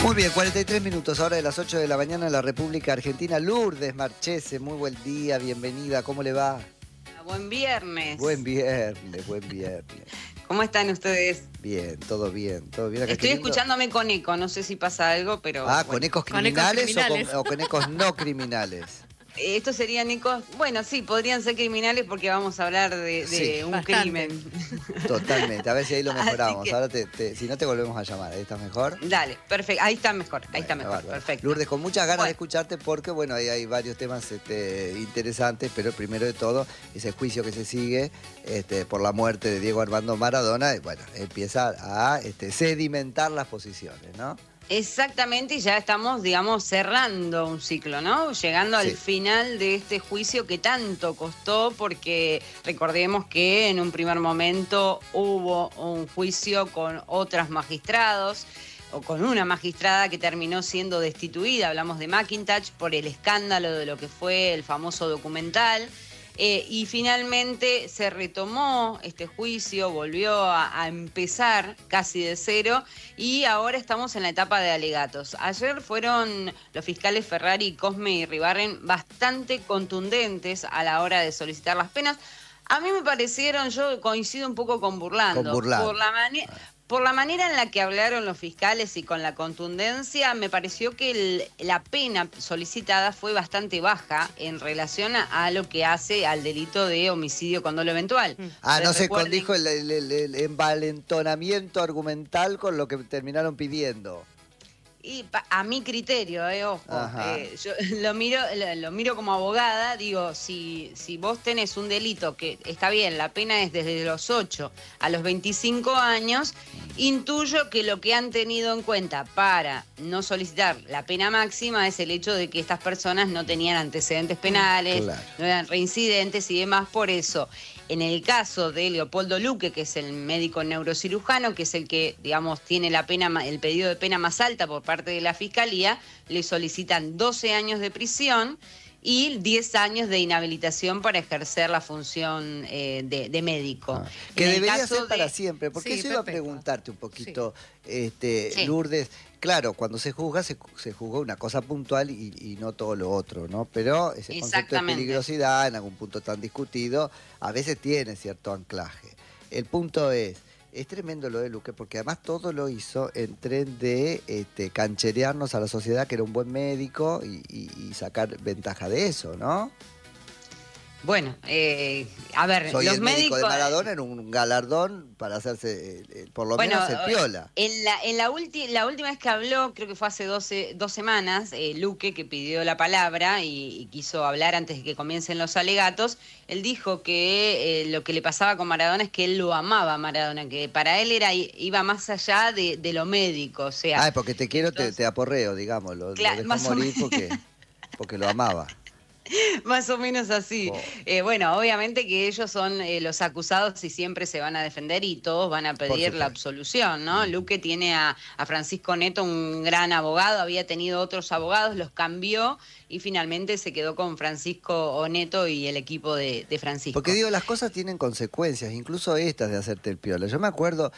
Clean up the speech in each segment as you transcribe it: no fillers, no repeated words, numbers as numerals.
Muy bien, 43 minutos, ahora de las 8 de la mañana en la República Argentina. Lourdes Marchese, muy buen día, bienvenida, ¿cómo le va? Buen viernes. Buen viernes, buen viernes. ¿Cómo están ustedes? Bien, todo bien, todo bien. Acá Estoy escuchándome con eco, no sé si pasa algo, pero... Ah, bueno. ¿con ecos Con ecos criminales, criminales. o con ecos no criminales? Estos serían ecos, bueno, sí, podrían ser criminales porque vamos a hablar de Sí. un Bastante. crimen. Totalmente, a ver si ahí lo Así mejoramos. que- Ahora si no te volvemos a llamar, ¿ahí estás mejor? Dale, perfecto, ahí está mejor, ahí está Bueno, mejor, bárbaro. perfecto. Lourdes, con muchas ganas de Bueno. escucharte porque, bueno, ahí hay varios temas interesantes, pero el primero de todo, ese juicio que se sigue por la muerte de Diego Armando Maradona, y bueno, empieza a sedimentar las posiciones, ¿no? Exactamente, y ya estamos, digamos, cerrando un ciclo, ¿no? Llegando Sí. al final de este juicio que tanto costó, porque recordemos que en un primer momento hubo un juicio con otros magistrados, o con una magistrada que terminó siendo destituida, hablamos de McIntosh, por el escándalo de lo que fue el famoso documental. Y finalmente se retomó este juicio, volvió a empezar casi de cero y ahora estamos en la etapa de alegatos. Ayer fueron los fiscales Ferrari, Cosme y Ribarren bastante contundentes a la hora de solicitar las penas. A mí me parecieron, yo coincido un poco con Burlando, Con Burlando. por la manera en la que hablaron los fiscales y con la contundencia, me pareció que la pena solicitada fue bastante baja en relación a lo que hace al delito de homicidio con dolo eventual. Ah, no se Recuerden- condijo el envalentonamiento argumental con lo que terminaron pidiendo. Y a mi criterio, ojo, Ajá. yo lo miro como abogada, digo, si vos tenés un delito que está bien, la pena es desde los 8 a los 25 años, intuyo que lo que han tenido en cuenta para no solicitar la pena máxima es el hecho de que estas personas no tenían antecedentes penales, Claro. no eran reincidentes y demás, por eso. En el caso de Leopoldo Luque, que es el médico neurocirujano, que es el que, digamos, tiene la pena, el pedido de pena más alta por parte de la Fiscalía, le solicitan 12 años de prisión y 10 años de inhabilitación para ejercer la función de médico. Ah, que En el debería caso ser para siempre, porque Sí, eso iba a perfecto. preguntarte un poquito, Sí. Lourdes. Claro, cuando se juzga, se juzga una cosa puntual y no todo lo otro, ¿no? Pero ese concepto de Exactamente. peligrosidad, en algún punto tan discutido, a veces tiene cierto anclaje. El punto es tremendo lo de Luque, porque además todo lo hizo en tren de cancherearnos a la sociedad que era un buen médico y sacar ventaja de eso, ¿no? Bueno, a ver, Soy los el médico de médicos... Maradona, era un galardón para hacerse, por lo Bueno, menos, el piola. la última vez que habló, creo que fue hace dos semanas, Luque, que pidió la palabra y quiso hablar antes de que comiencen los alegatos, él dijo que lo que le pasaba con Maradona es que él lo amaba a Maradona, que para él iba más allá de lo médico, o sea... Ah, porque te quiero, entonces- te aporreo, digamos, lo Claro, dejó más o morir menos. porque lo amaba. Más o menos así. Oh. Bueno, obviamente que ellos son los acusados y siempre se van a defender y todos van a pedir supuesto. la absolución, ¿no? Luque tiene a Francisco Neto, un gran abogado, había tenido otros abogados, los cambió y finalmente se quedó con Francisco Neto y el equipo de Francisco. Porque digo, las cosas tienen consecuencias, incluso estas de hacerte el piola. Yo me acuerdo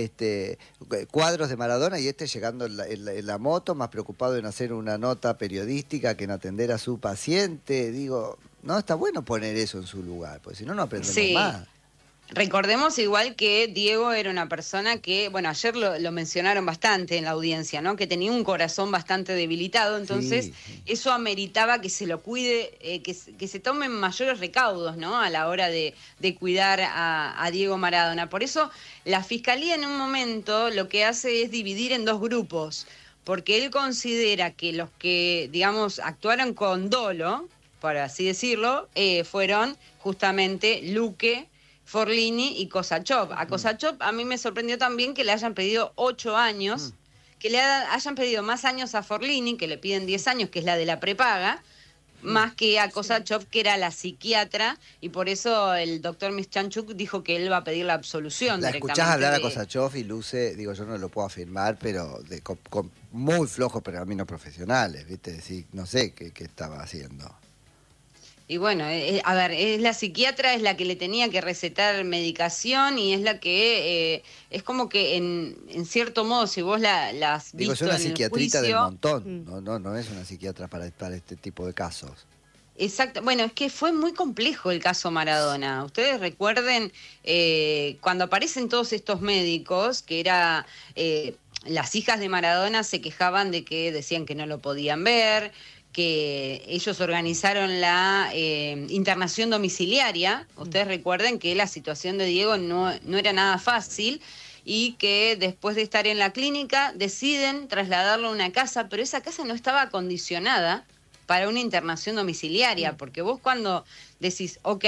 cuadros de Maradona y llegando en la moto, más preocupado en hacer una nota periodística que en atender a su paciente. Digo, no, está bueno poner eso en su lugar, porque si no, no aprendemos Sí. más. Recordemos igual que Diego era una persona que, bueno, ayer lo mencionaron bastante en la audiencia, ¿no? Que tenía un corazón bastante debilitado, entonces Sí. eso ameritaba que se lo cuide, que se tomen mayores recaudos, ¿no? A la hora de cuidar a Diego Maradona. Por eso la Fiscalía en un momento lo que hace es dividir en dos grupos, porque él considera que los que, digamos, actuaron con dolo, por así decirlo, fueron justamente Luque, Forlini y Kosachov. A Kosachov a mí me sorprendió también que le hayan pedido 8 años, que le hayan pedido más años a Forlini, que le piden 10 años, que es la de la prepaga, más que a Kosachov, que era la psiquiatra, y por eso el doctor Mischanchuk dijo que él va a pedir la absolución La directamente. escuchás hablar a de- Kosachov y luce, digo, yo no lo puedo afirmar, pero con muy flojos pergaminos profesionales, ¿viste? Sí, no sé qué estaba haciendo. Y bueno, a ver, es la psiquiatra, es la que le tenía que recetar medicación y es la que es como que en cierto modo, si vos la has Digo, es visto una en el psiquiatrita del juicio. montón, no es una psiquiatra para este tipo de casos. Exacto, bueno, es que fue muy complejo el caso Maradona. Ustedes recuerden cuando aparecen todos estos médicos, que era las hijas de Maradona se quejaban de que decían que no lo podían ver, que ellos organizaron la internación domiciliaria. Ustedes recuerden que la situación de Diego no era nada fácil y que después de estar en la clínica deciden trasladarlo a una casa, pero esa casa no estaba acondicionada para una internación domiciliaria, porque vos cuando decís, ok,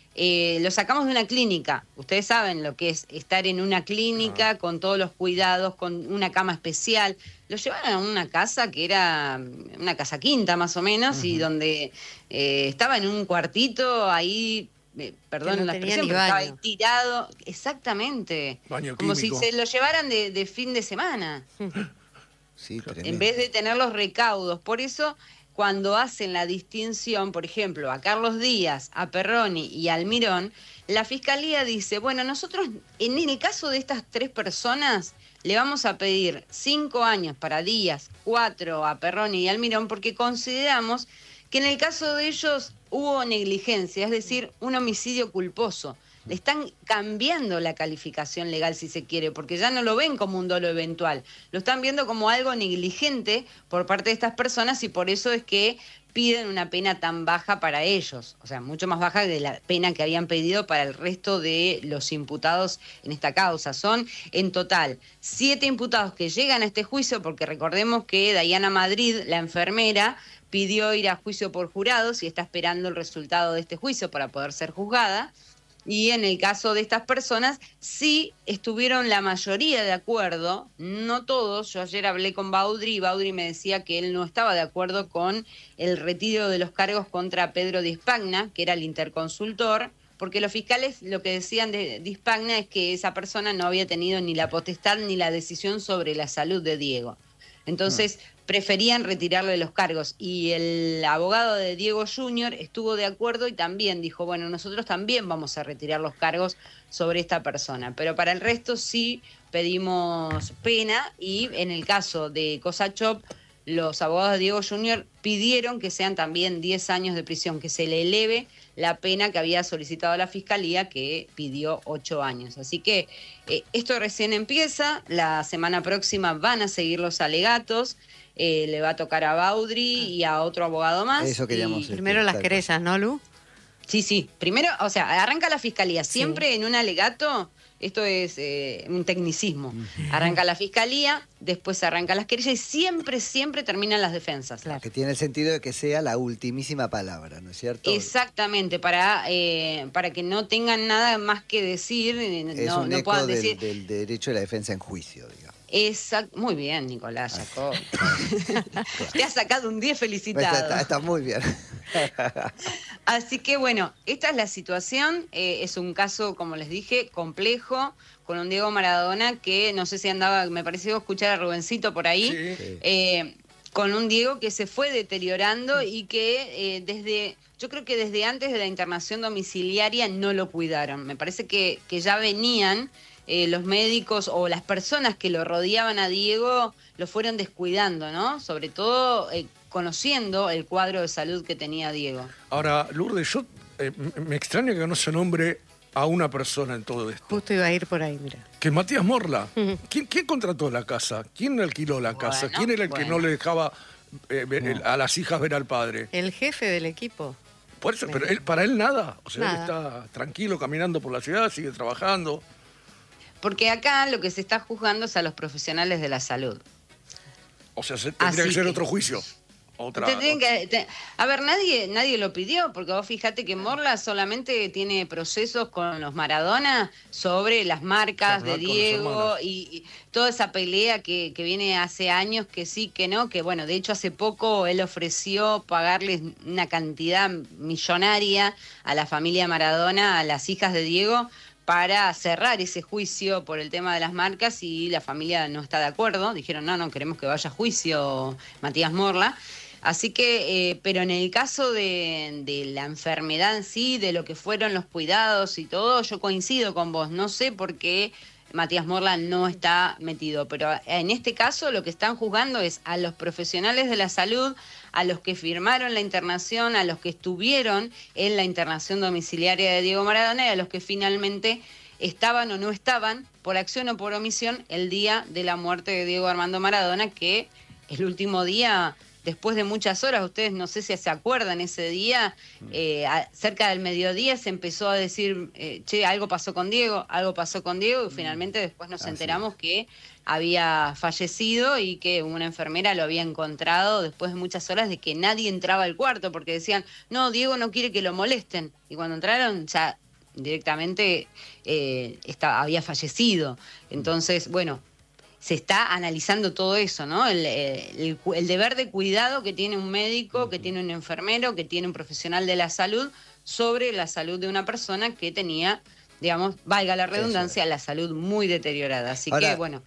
lo sacamos de una clínica, ustedes saben lo que es estar en una clínica con todos los cuidados, con una cama especial, lo llevaron a una casa que era una casa quinta más o menos, y donde estaba en un cuartito ahí, perdón la expresión, pero estaba ahí tirado, exactamente, Baño como si químico. se lo llevaran de fin de semana. Sí, En vez de tener los recaudos. Por eso, cuando hacen la distinción, por ejemplo, a Carlos Díaz, a Perroni y a Almirón, la Fiscalía dice, bueno, nosotros en el caso de estas 3 personas le vamos a pedir 5 años para Díaz, 4 a Perroni y Almirón, porque consideramos que en el caso de ellos hubo negligencia, es decir, un homicidio culposo. Le están cambiando la calificación legal, si se quiere, porque ya no lo ven como un dolo eventual, lo están viendo como algo negligente por parte de estas personas y por eso es que piden una pena tan baja para ellos, o sea, mucho más baja de la pena que habían pedido para el resto de los imputados en esta causa. Son en total 7 imputados que llegan a este juicio, porque recordemos que Dayana Madrid, la enfermera, pidió ir a juicio por jurados y está esperando el resultado de este juicio para poder ser juzgada. Y en el caso de estas personas, sí estuvieron la mayoría de acuerdo, no todos. Yo ayer hablé con Baudry y Baudry me decía que él no estaba de acuerdo con el retiro de los cargos contra Pedro Di Spagna, que era el interconsultor, porque los fiscales lo que decían de Di Spagna es que esa persona no había tenido ni la potestad ni la decisión sobre la salud de Diego. Entonces preferían retirarle los cargos y el abogado de Diego Jr. estuvo de acuerdo y también dijo, bueno, nosotros también vamos a retirar los cargos sobre esta persona, pero para el resto sí pedimos pena y en el caso de Kosachov, los abogados de Diego Jr. pidieron que sean también 10 años de prisión, que se le eleve la pena que había solicitado la Fiscalía, que pidió 8 años. Así que esto recién empieza, la semana próxima van a seguir los alegatos, le va a tocar a Baudry y a otro abogado más. Eso queríamos. Primero las querellas, ¿no, Lu? Sí, primero, o sea, arranca la Fiscalía, siempre en un alegato. Esto es un tecnicismo. Arranca la Fiscalía, después arranca las querellas y siempre terminan las defensas. Claro. Que tiene el sentido de que sea la ultimísima palabra, ¿no es cierto? Exactamente, para que no tengan nada más que decir, Es no un eco puedan del, decir. del derecho de la defensa en juicio, digamos. Muy bien, Nicolás Jacob. Te has sacado un 10 felicitado. Está muy bien. Así que bueno, esta es la situación. Es un caso, como les dije, complejo, con un Diego Maradona que no sé si andaba, me pareció escuchar a Rubencito por ahí, Sí. con un Diego que se fue deteriorando y que yo creo que desde antes de la internación domiciliaria no lo cuidaron. Me parece que ya venían los médicos o las personas que lo rodeaban a Diego lo fueron descuidando, ¿no? Sobre todo conociendo el cuadro de salud que tenía Diego. Ahora, Lourdes, yo me extraña que no se nombre a una persona en todo esto. Justo iba a ir por ahí, mira. Que Matías Morla. ¿Quién contrató la casa? ¿Quién alquiló la casa? Bueno, ¿Quién era el que no le dejaba a las hijas ver al padre? El jefe del equipo. Por eso, pero para él nada. O sea, él Nada. está tranquilo caminando por la ciudad, sigue trabajando. Porque acá lo que se está juzgando es a los profesionales de la salud. O sea, tendría que ser otro juicio. A ver, nadie lo pidió, porque vos fíjate que Morla solamente tiene procesos con los Maradona sobre las marcas de Con los Diego hermanos. y toda esa pelea que viene hace años, que sí, que no, que bueno, de hecho hace poco él ofreció pagarles una cantidad millonaria a la familia Maradona, a las hijas de Diego, para cerrar ese juicio por el tema de las marcas y la familia no está de acuerdo. Dijeron, no, queremos que vaya a juicio Matías Morla. Así que, pero en el caso de la enfermedad en sí, de lo que fueron los cuidados y todo, yo coincido con vos. No sé por qué Matías Morla no está metido, pero en este caso lo que están juzgando es a los profesionales de la salud, a los que firmaron la internación, a los que estuvieron en la internación domiciliaria de Diego Maradona y a los que finalmente estaban o no estaban, por acción o por omisión, el día de la muerte de Diego Armando Maradona, que el último día, después de muchas horas, ustedes no sé si se acuerdan ese día, cerca del mediodía se empezó a decir, che, algo pasó con Diego, y finalmente después nos enteramos que había fallecido y que una enfermera lo había encontrado después de muchas horas de que nadie entraba al cuarto, porque decían, no, Diego no quiere que lo molesten, y cuando entraron ya directamente había fallecido. Entonces, bueno, se está analizando todo eso, ¿no? El deber de cuidado que tiene un médico, que tiene un enfermero, que tiene un profesional de la salud sobre la salud de una persona que tenía, digamos, valga la redundancia, la salud muy deteriorada. Así ahora, que, bueno...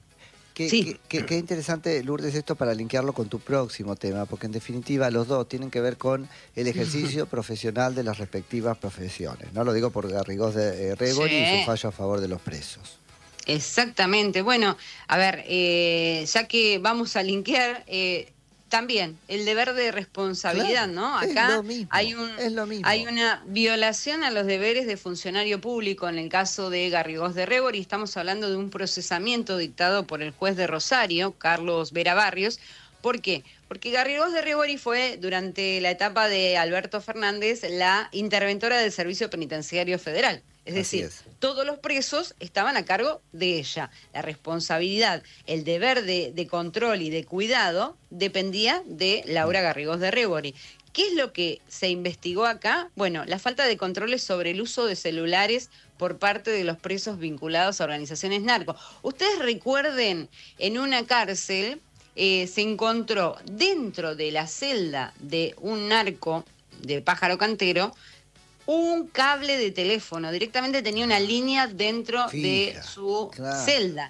Qué interesante, Lourdes, esto para linkearlo con tu próximo tema, porque en definitiva los dos tienen que ver con el ejercicio profesional de las respectivas profesiones, ¿no? Lo digo por Garrigós de Rebori y su fallo a favor de los presos. Exactamente. Bueno, a ver, ya que vamos a linkear, también el deber de responsabilidad, claro, ¿no? Acá hay una violación a los deberes de funcionario público en el caso de Garrigós de Rebori. Estamos hablando de un procesamiento dictado por el juez de Rosario, Carlos Vera Barrios. ¿Por qué? Porque Garrigós de Rebori fue, durante la etapa de Alberto Fernández, la interventora del Servicio Penitenciario Federal. Es decir, todos los presos estaban a cargo de ella. La responsabilidad, el deber de control y de cuidado dependía de Laura Garrigós de Rebori. ¿Qué es lo que se investigó acá? Bueno, la falta de controles sobre el uso de celulares por parte de los presos vinculados a organizaciones narco. Ustedes recuerden, en una cárcel se encontró dentro de la celda de un narco de Pájaro Cantero un cable de teléfono, directamente tenía una línea dentro de su celda.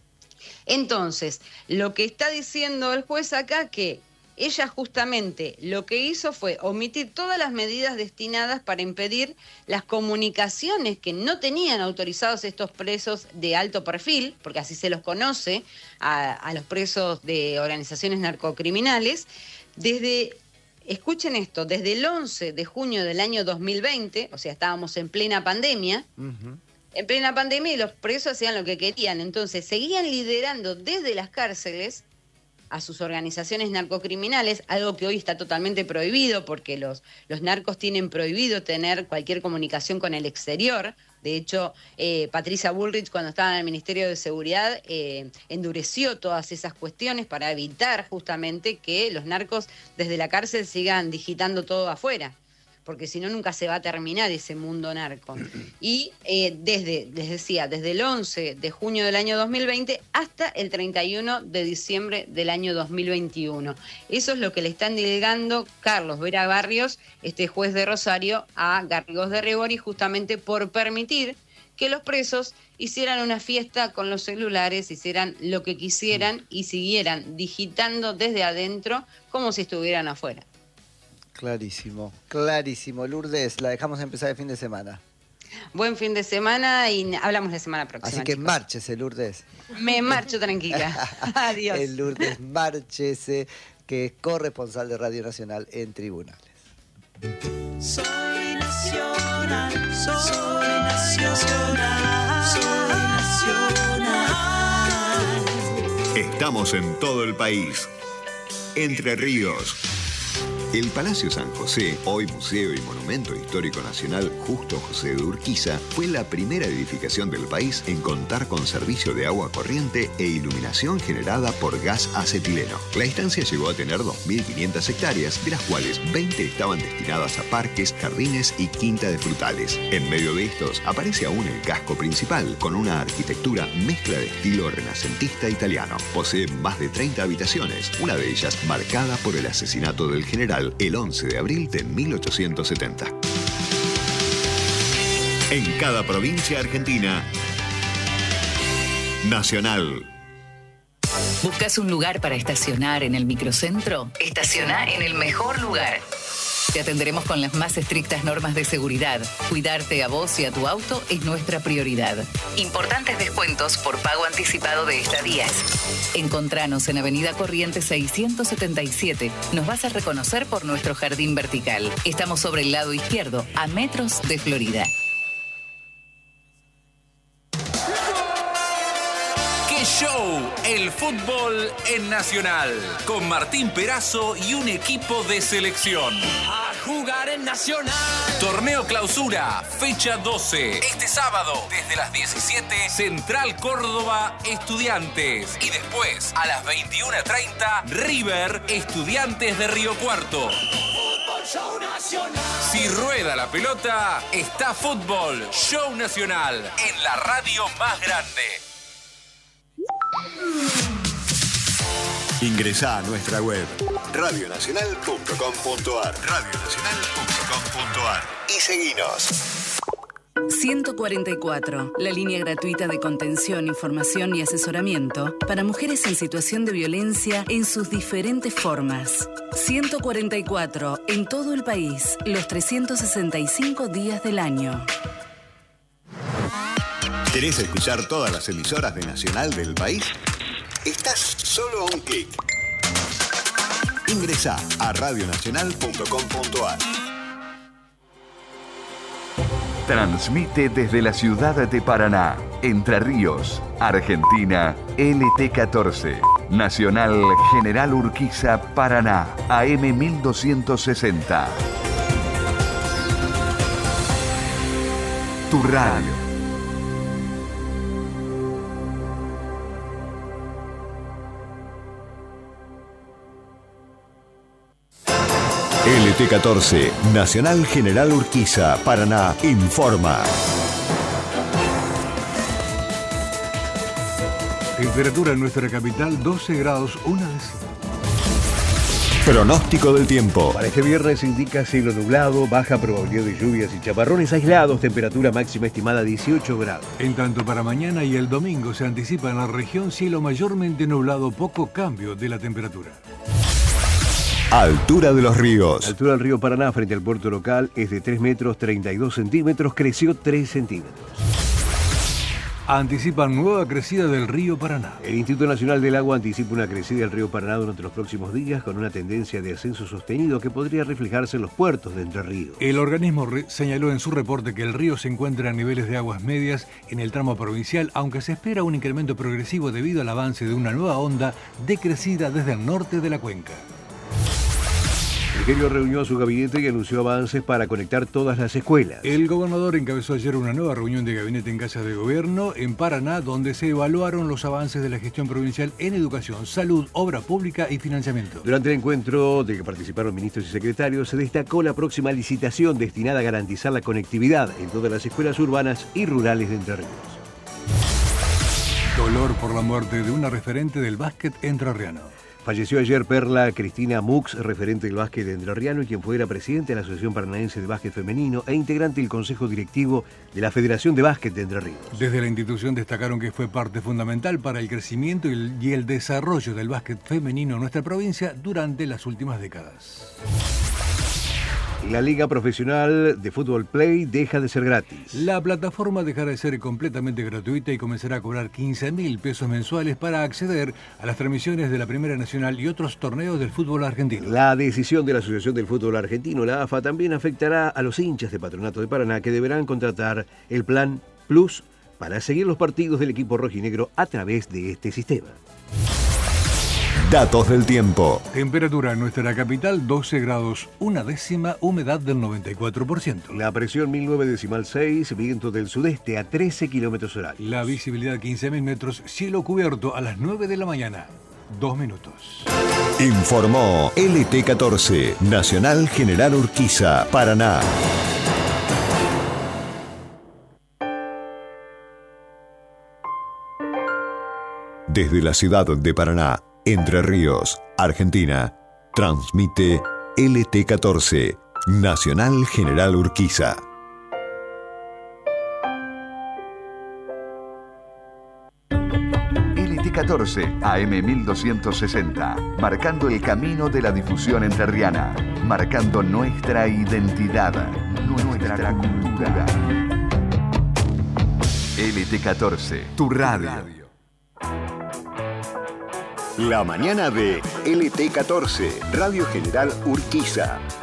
Entonces, lo que está diciendo el juez acá, que ella justamente lo que hizo fue omitir todas las medidas destinadas para impedir las comunicaciones que no tenían autorizados estos presos de alto perfil, porque así se los conoce a los presos de organizaciones narcocriminales, escuchen esto, desde el 11 de junio del año 2020, o sea, estábamos en plena pandemia, en plena pandemia y los presos hacían lo que querían, entonces seguían liderando desde las cárceles a sus organizaciones narcocriminales, algo que hoy está totalmente prohibido porque los narcos tienen prohibido tener cualquier comunicación con el exterior. De hecho, Patricia Bullrich, cuando estaba en el Ministerio de Seguridad, endureció todas esas cuestiones para evitar justamente que los narcos desde la cárcel sigan digitando todo afuera, porque si no nunca se va a terminar ese mundo narco. Y les decía, desde el 11 de junio del año 2020 hasta el 31 de diciembre del año 2021. Eso es lo que le están delegando Carlos Vera Barrios, este juez de Rosario, a Garrigós de Rebori, justamente por permitir que los presos hicieran una fiesta con los celulares, hicieran lo que quisieran y siguieran digitando desde adentro como si estuvieran afuera. Clarísimo, clarísimo. Lourdes, la dejamos empezar el fin de semana. Buen fin de semana y hablamos la semana próxima. Así que márchese, Lourdes. Me marcho tranquila. Adiós. El Lourdes Márchese, que es corresponsal de Radio Nacional en tribunales. Soy nacional, soy nacional, soy nacional. Estamos en todo el país. Entre Ríos. El Palacio San José, hoy Museo y Monumento Histórico Nacional Justo José de Urquiza, fue la primera edificación del país en contar con servicio de agua corriente e iluminación generada por gas acetileno. La estancia llegó a tener 2.500 hectáreas, de las cuales 20 estaban destinadas a parques, jardines y quinta de frutales. En medio de estos aparece aún el casco principal, con una arquitectura mezcla de estilo renacentista italiano. Posee más de 30 habitaciones, una de ellas marcada por el asesinato del general el 11 de abril de 1870. En cada provincia argentina, Nacional. ¿Buscas un lugar para estacionar en el microcentro? Estaciona en el mejor lugar. Te atenderemos con las más estrictas normas de seguridad. Cuidarte a vos y a tu auto es nuestra prioridad. Importantes descuentos por pago anticipado de estadías. Encontranos en Avenida Corrientes 677. Nos vas a reconocer por nuestro jardín vertical. Estamos sobre el lado izquierdo, a metros de Florida. ¡Qué show! El fútbol en Nacional. Con Martín Perazo y un equipo de selección. A jugar en Nacional. Torneo Clausura, fecha 12. Este sábado, desde las 17, Central Córdoba, Estudiantes. Y después, a las 21:30, River, Estudiantes de Río Cuarto. Fútbol Show Nacional. Si rueda la pelota, está Fútbol Show Nacional en la radio más grande. Ingresá a nuestra web radionacional.com.ar radionacional.com.ar y seguinos. 144, la línea gratuita de contención, información y asesoramiento para mujeres en situación de violencia en sus diferentes formas. 144, en todo el país, los 365 días del año. ¿Querés escuchar todas las emisoras de Nacional del país? Estás solo a un clic. Ingresá a radionacional.com.ar. Transmite desde la ciudad de Paraná, Entre Ríos, Argentina, LT14. Nacional General Urquiza, Paraná, AM 1260. Tu radio. LT14, Nacional General Urquiza, Paraná, informa. Temperatura en nuestra capital, 12 grados, una décima. Pronóstico del tiempo. Para este viernes indica cielo nublado, baja probabilidad de lluvias y chaparrones aislados, temperatura máxima estimada 18 grados. En tanto, para mañana y el domingo se anticipa en la región cielo mayormente nublado, poco cambio de la temperatura. Altura de los ríos. La altura del río Paraná frente al puerto local es de 3 metros 32 centímetros, creció 3 centímetros. Anticipan nueva crecida del río Paraná. El Instituto Nacional del Agua anticipa una crecida del río Paraná durante los próximos días con una tendencia de ascenso sostenido que podría reflejarse en los puertos de Entre Ríos. El organismo señaló en su reporte que el río se encuentra a niveles de aguas medias en el tramo provincial, aunque se espera un incremento progresivo debido al avance de una nueva onda de crecida desde el norte de la cuenca. El Ministerio reunió a su gabinete y anunció avances para conectar todas las escuelas. El gobernador encabezó ayer una nueva reunión de gabinete en Casa de Gobierno en Paraná, donde se evaluaron los avances de la gestión provincial en educación, salud, obra pública y financiamiento. Durante el encuentro del que participaron ministros y secretarios, se destacó la próxima licitación destinada a garantizar la conectividad en todas las escuelas urbanas y rurales de Entre Ríos. Dolor por la muerte de una referente del básquet entrerriano. Falleció ayer Perla Cristina Mux, referente del básquet entrerriano y quien fuera presidente de la Asociación Paranaense de Básquet Femenino e integrante del Consejo Directivo de la Federación de Básquet de Entre Ríos. Desde la institución destacaron que fue parte fundamental para el crecimiento y el desarrollo del básquet femenino en nuestra provincia durante las últimas décadas. La Liga Profesional de Fútbol Play deja de ser gratis. La plataforma dejará de ser completamente gratuita y comenzará a cobrar 15.000 pesos mensuales para acceder a las transmisiones de la Primera Nacional y otros torneos del fútbol argentino. La decisión de la Asociación del Fútbol Argentino, la AFA, también afectará a los hinchas de Patronato de Paraná que deberán contratar el Plan Plus para seguir los partidos del equipo rojinegro a través de este sistema. Datos del tiempo. Temperatura en nuestra capital 12 grados, una décima, humedad del 94%. La presión 1009,6, viento del sudeste a 13 kilómetros horarios. La visibilidad 15.000 metros, cielo cubierto a las 9 de la mañana. 2 minutos. Informó LT14, Nacional General Urquiza, Paraná. Desde la ciudad de Paraná, Entre Ríos, Argentina, transmite LT14, Nacional General Urquiza. LT14, AM 1260. Marcando el camino de la difusión entrerriana. Marcando nuestra identidad, nuestra cultura. LT14, tu radio. La mañana de LT14, Radio General Urquiza.